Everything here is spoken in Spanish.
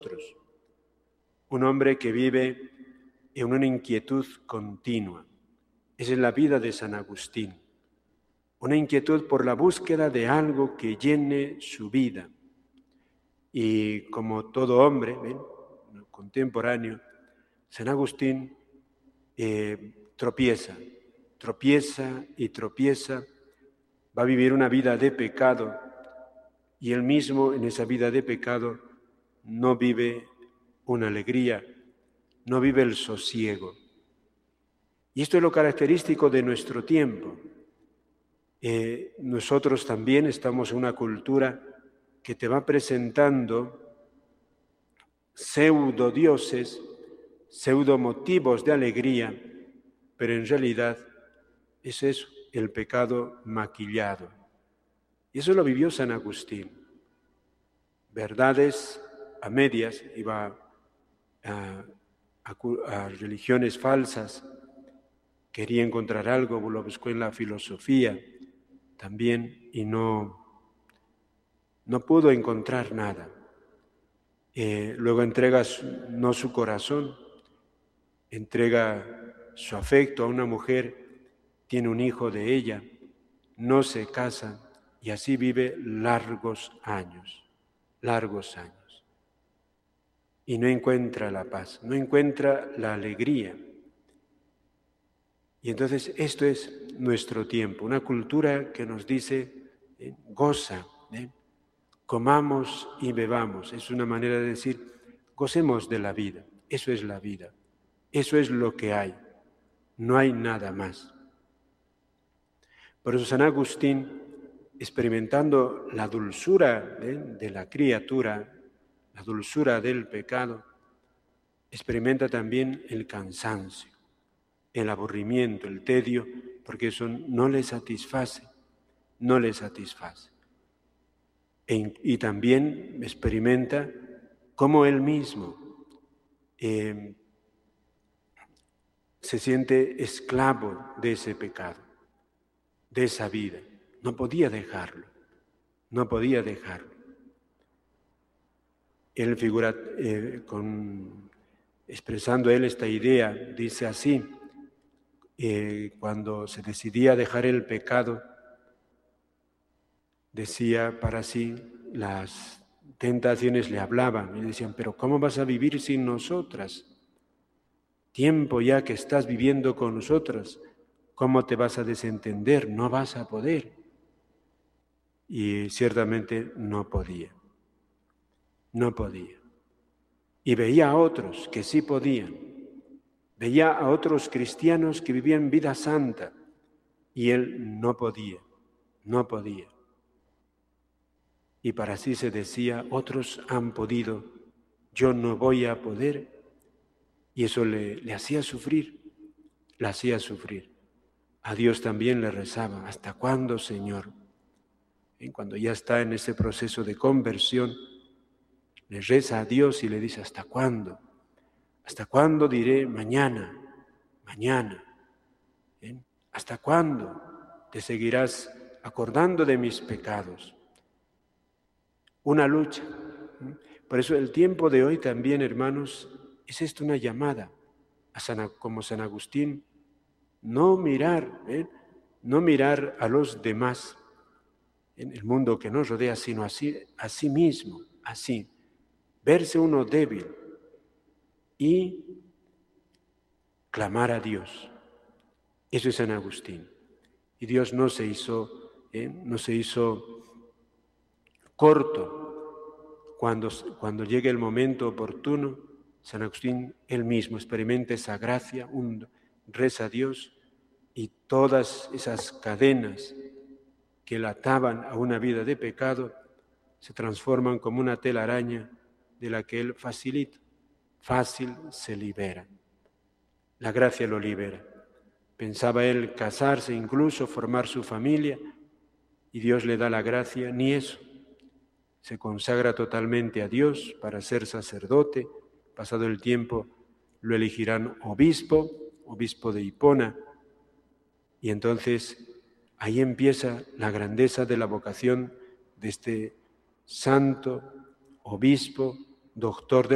nosotros. Un hombre que vive en una inquietud continua. Esa es la vida de San Agustín. Una inquietud por la búsqueda de algo que llene su vida. Y como todo hombre, contemporáneo, San Agustín tropieza y tropieza, va a vivir una vida de pecado y él mismo en esa vida de pecado no vive una alegría, no vive el sosiego. Y esto es lo característico de nuestro tiempo. Nosotros también estamos en una cultura que te va presentando pseudodioses, pseudomotivos de alegría, pero en realidad es eso, el pecado maquillado. Y eso lo vivió San Agustín. Verdades a medias, iba a religiones falsas, quería encontrar algo, lo buscó en la filosofía también y no pudo encontrar nada. Luego entrega no su corazón, entrega su afecto a una mujer, tiene un hijo de ella, no se casa y así vive largos años. Y no encuentra la paz, no encuentra la alegría. Y entonces esto es nuestro tiempo, una cultura que nos dice, goza, comamos y bebamos. Es una manera de decir, gocemos de la vida, eso es la vida, eso es lo que hay, no hay nada más. Por eso San Agustín, experimentando la dulzura de la criatura, la dulzura del pecado, experimenta también el cansancio, el aburrimiento, el tedio, porque eso no le satisface. Y también experimenta cómo él mismo se siente esclavo de ese pecado, de esa vida. No podía dejarlo. Él figura, expresando él esta idea, dice así, cuando se decidía a dejar el pecado, decía para sí, las tentaciones le hablaban y decían, pero ¿cómo vas a vivir sin nosotras? Tiempo ya que estás viviendo con nosotras, ¿cómo te vas a desentender? No vas a poder. Y ciertamente no podía. Y veía a otros que sí podían. Veía a otros cristianos que vivían vida santa y él no podía. Y para sí se decía, otros han podido, yo no voy a poder. Y eso le hacía sufrir, A Dios también le rezaba, ¿hasta cuándo, Señor? Y cuando ya está en ese proceso de conversión, le reza a Dios y le dice, ¿hasta cuándo? ¿Hasta cuándo diré mañana? ¿Hasta cuándo te seguirás acordando de mis pecados? Una lucha. Por eso el tiempo de hoy también, hermanos, es esto una llamada, como San Agustín, no mirar a los demás en el mundo que nos rodea, sino a sí mismo, verse uno débil y clamar a Dios. Eso es San Agustín. Y Dios no se hizo corto cuando llegue el momento oportuno. San Agustín él mismo experimenta esa gracia, reza a Dios y todas esas cadenas que le ataban a una vida de pecado se transforman como una telaraña de la que él fácil se libera. La gracia lo libera. Pensaba él casarse, incluso formar su familia, y Dios le da la gracia, ni eso. Se consagra totalmente a Dios para ser sacerdote. Pasado el tiempo lo elegirán obispo de Hipona, y entonces ahí empieza la grandeza de la vocación de este santo obispo, doctor de